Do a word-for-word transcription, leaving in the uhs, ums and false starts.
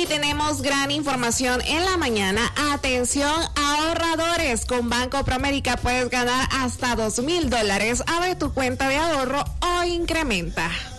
Y tenemos gran información en la mañana. Atención, ahorradores. Con Banco Promérica puedes ganar hasta dos mil dólares. Abre tu cuenta de ahorro o incrementa.